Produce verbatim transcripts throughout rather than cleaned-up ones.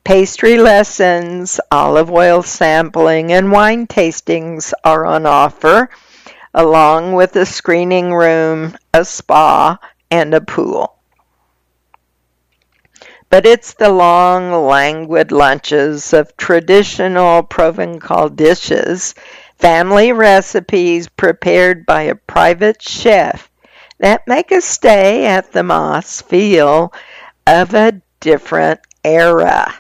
Pastry lessons, olive oil sampling, and wine tastings are on offer, along with a screening room, a spa, and a pool. But it's the long, languid lunches of traditional Provençal dishes, family recipes prepared by a private chef, that make a stay at the Mas feel of a different era.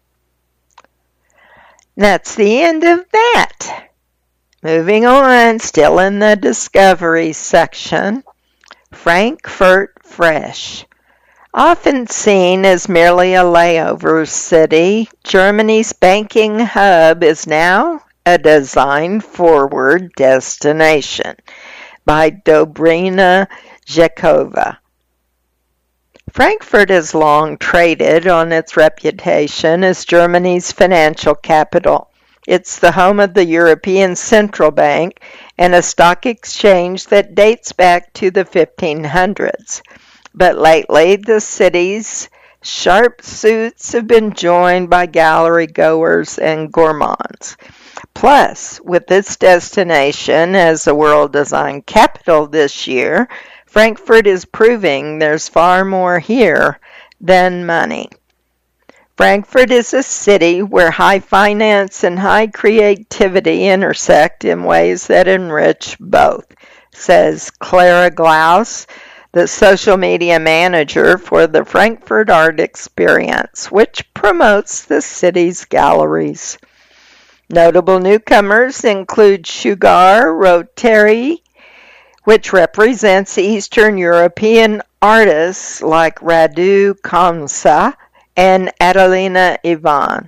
That's the end of that. Moving on, still in the Discovery section, Frankfurt Fresh. Often seen as merely a layover city, Germany's banking hub is now a design-forward destination by Dobrina Jakova. Frankfurt has long traded on its reputation as Germany's financial capital. It's the home of the European Central Bank and a stock exchange that dates back to the fifteen hundreds. But lately, the city's sharp suits have been joined by gallery goers and gourmands. Plus, with its destination as the World Design Capital this year, Frankfurt is proving there's far more here than money. Frankfurt is a city where high finance and high creativity intersect in ways that enrich both, says Clara Glaus, the social media manager for the Frankfurt Art Experience, which promotes the city's galleries. Notable newcomers include Sugar Rotary, which represents Eastern European artists like Radu Kamsa and Adelina Ivan.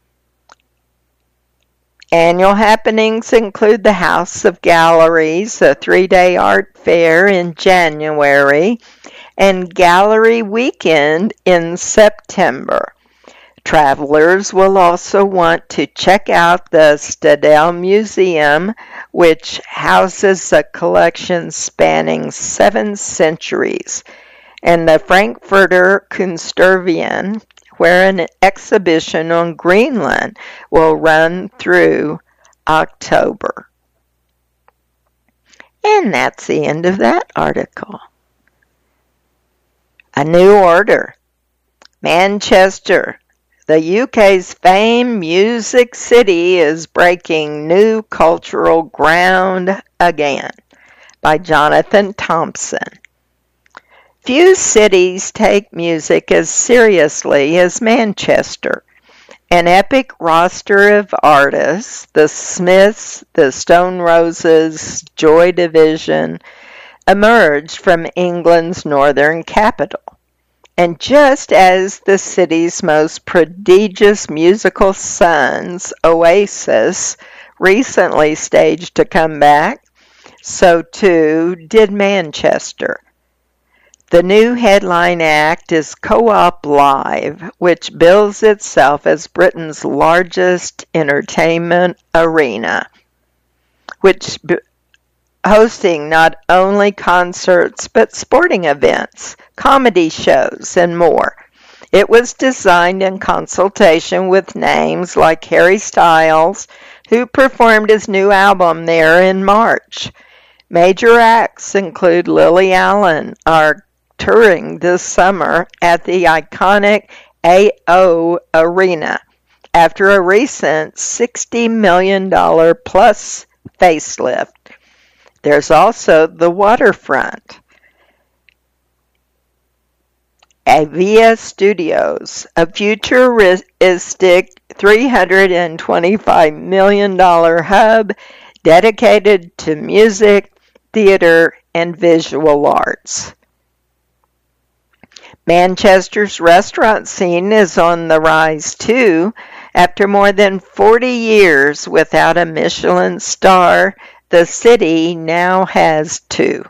Annual happenings include the House of Galleries, a three-day art fair in January, and Gallery Weekend in September. Travelers will also want to check out the Stadel Museum, which houses a collection spanning seven centuries, and the Frankfurter Kunstmuseum, where an exhibition on Greenland will run through October. And that's the end of that article. A New Order. Manchester, the U K's famed music city, is breaking new cultural ground again, by Jonathan Thompson. Few cities take music as seriously as Manchester. An epic roster of artists, the Smiths, the Stone Roses, Joy Division, emerged from England's northern capital. And just as the city's most prodigious musical sons, Oasis, recently staged a comeback, so too did Manchester. The new headline act is Co-op Live, which bills itself as Britain's largest entertainment arena, which b- hosting not only concerts but sporting events, comedy shows, and more. It was designed in consultation with names like Harry Styles, who performed his new album there in March. Major acts include Lily Allen, are touring this summer at the iconic A O Arena after a recent sixty million dollars plus facelift. There's also the waterfront. Avia Studios, a futuristic three hundred twenty-five million dollars hub dedicated to music, theater, and visual arts. Manchester's restaurant scene is on the rise too. After more than forty years without a Michelin star, the city now has two.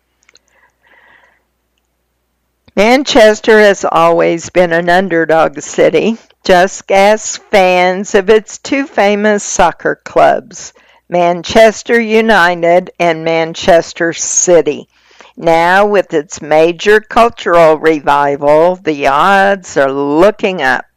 Manchester has always been an underdog city. Just ask fans of its two famous soccer clubs, Manchester United and Manchester City. Now, with its major cultural revival, the odds are looking up.